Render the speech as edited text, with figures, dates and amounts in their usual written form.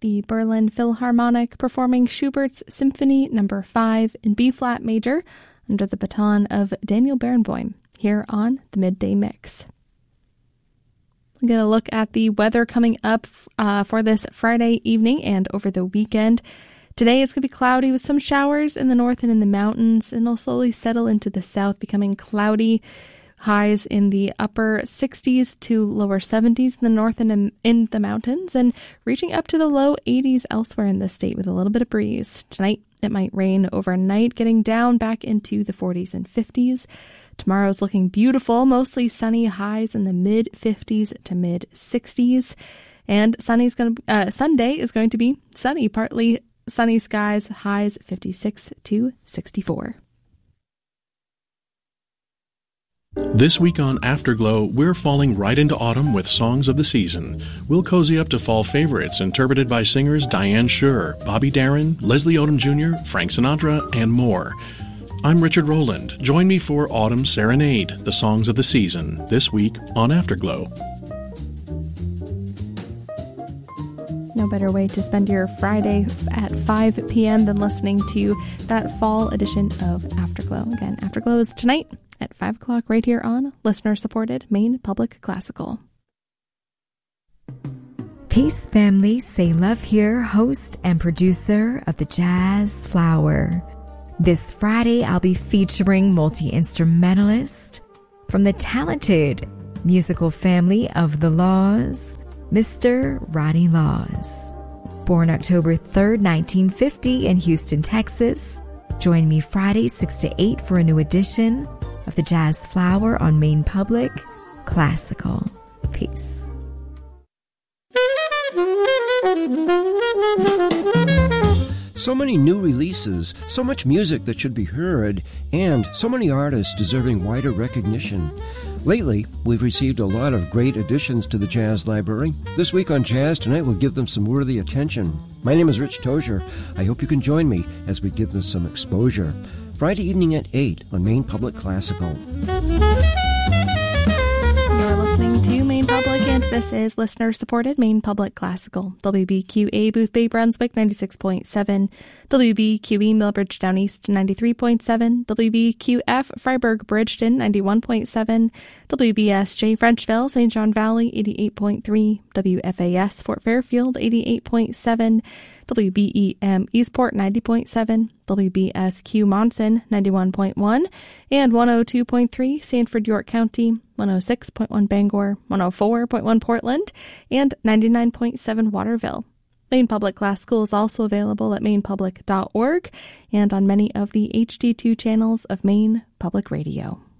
the Berlin Philharmonic performing Schubert's Symphony No. 5 in B-flat major under the baton of Daniel Barenboim here on the Midday Mix. I'm going to look at the weather coming up for this Friday evening and over the weekend. Today it's going to be cloudy with some showers in the north and in the mountains, and it'll slowly settle into the south, becoming cloudy. Highs in the upper 60s to lower 70s in the north and in the mountains, and reaching up to the low 80s elsewhere in the state with a little bit of breeze. Tonight it might rain overnight, getting down back into the 40s and 50s. Tomorrow's looking beautiful, mostly sunny, highs in the mid-50s to mid-60s. And Sunday is going to be sunny, partly sunny skies, highs 56 to 64. This week on Afterglow, we're falling right into autumn with songs of the season. We'll cozy up to fall favorites interpreted by singers Diane Shure, Bobby Darin, Leslie Odom Jr., Frank Sinatra, and more. I'm Richard Rowland. Join me for Autumn Serenade, the songs of the season, this week on Afterglow. No better way to spend your Friday at 5 p.m. than listening to that fall edition of Afterglow. Again, Afterglow is tonight at 5 o'clock right here on listener-supported Maine Public Classical. Peace, family. Say Love here, host and producer of the Jazz Flower. This Friday, I'll be featuring multi-instrumentalist from the talented musical family of the Laws, Mr. Ronnie Laws. Born October 3rd, 1950 in Houston, Texas. Join me Friday 6 to 8 for a new edition of the Jazz Flower on Maine Public Classical. Peace. So many new releases, so much music that should be heard, and so many artists deserving wider recognition. Lately, we've received a lot of great additions to the Jazz Library. This week on Jazz Tonight, we'll give them some worthy attention. My name is Rich Tozier. I hope you can join me as we give them some exposure. Friday evening at 8 on Maine Public Classical. You're listening to Maine Public, and this is listener-supported Maine Public Classical. WBQA Booth Bay Brunswick 96.7, WBQE Millbridge Down East 93.7, WBQF Freiburg Bridgeton 91.7, WBSJ Frenchville St. John Valley 88.3, WFAS Fort Fairfield 88.7, WBEM Eastport 90.7, WBSQ Monson 91.1, and 102.3 Sanford York County, 106.1 Bangor, 104.1 Portland, and 99.7 Waterville. Maine Public Classical is also available at mainepublic.org and on many of the HD2 channels of Maine Public Radio.